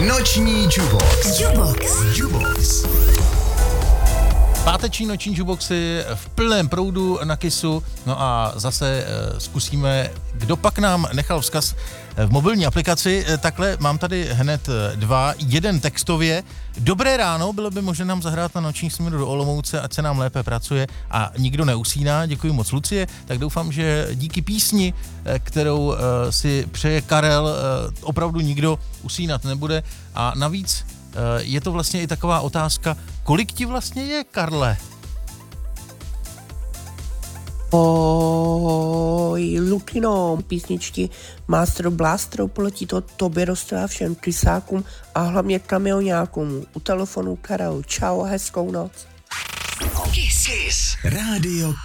Noční Jubox. Páteční noční juboxy v plném proudu na Kissu. No a zase zkusíme, kdo pak nám nechal vzkaz v mobilní aplikaci. Takhle mám tady hned dva. Jeden textově. Dobré ráno, bylo by možné nám zahrát na noční směru do Olomouce, ať se nám lépe pracuje a nikdo neusíná. Děkuji moc, Lucie. Tak doufám, že díky písni, kterou si přeje Karel, opravdu nikdo usínat nebude. A navíc je to vlastně i taková otázka, kolik ti vlastně je, Karle? Oj, Lukino, písničky Master Blaster poletí to tobě dostává všem krysákům a hlavně kamioňákům. U telefonu Karel, čau a hezkou noc. Kiss. Rádio